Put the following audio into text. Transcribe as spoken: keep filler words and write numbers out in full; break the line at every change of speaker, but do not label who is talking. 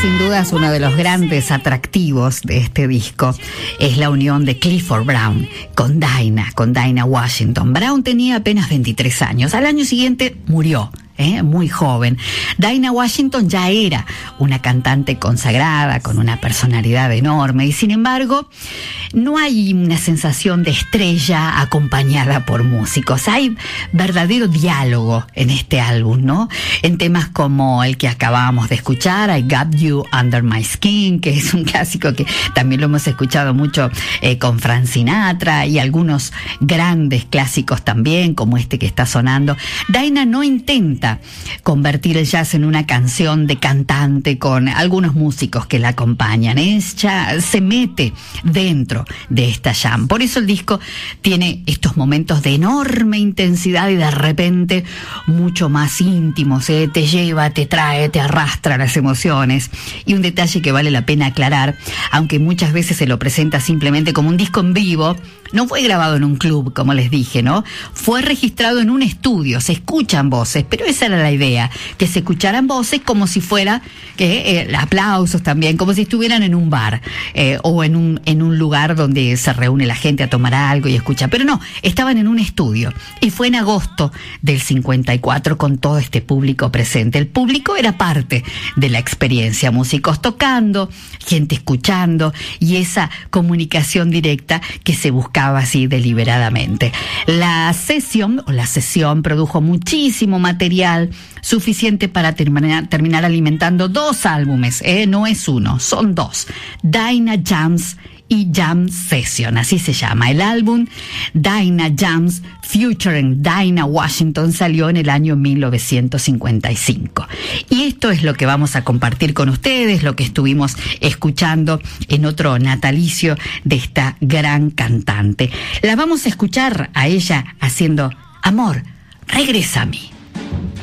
sin dudas uno de los grandes atractivos de este disco es la unión de Clifford Brown con Dinah, con Dinah Washington. Brown tenía apenas veintitrés años. Al año siguiente murió. ¿Eh? Muy joven. Dinah Washington ya era una cantante consagrada, con una personalidad enorme, y sin embargo, no hay una sensación de estrella acompañada por músicos. Hay verdadero diálogo en este álbum, ¿no? En temas como el que acabamos de escuchar, I Got You Under My Skin, que es un clásico que también lo hemos escuchado mucho eh, con Frank Sinatra, y algunos grandes clásicos también, como este que está sonando. Dinah no intenta convertir el jazz en una canción de cantante con algunos músicos que la acompañan. Ella se mete dentro de esta jam. Por eso el disco tiene estos momentos de enorme intensidad y de repente mucho más íntimos, ¿eh? Te lleva, te trae, te arrastra las emociones. Y un detalle que vale la pena aclarar, aunque muchas veces se lo presenta simplemente como un disco en vivo, no fue grabado en un club, como les dije, ¿no? Fue registrado en un estudio, se escuchan voces, pero esa era la idea, que se escucharan voces como si fuera, que eh, aplausos también, como si estuvieran en un bar, eh, o en un, en un lugar donde se reúne la gente a tomar algo y escucha, pero no, estaban en un estudio, y fue en agosto del cincuenta y cuatro con todo este público presente. El público era parte de la experiencia, músicos tocando, gente escuchando, y esa comunicación directa que se buscaba así deliberadamente. La sesión o la sesión produjo muchísimo material, suficiente para terminar, terminar alimentando dos álbumes, ¿eh? No es uno, son dos. Dinah Jams y Jam Session, así se llama. El álbum Dinah Jams featuring Dinah Washington salió en el año mil novecientos cincuenta y cinco. Y esto es lo que vamos a compartir con ustedes, lo que estuvimos escuchando en otro natalicio de esta gran cantante. La vamos a escuchar a ella haciendo Amor, regresa a mí.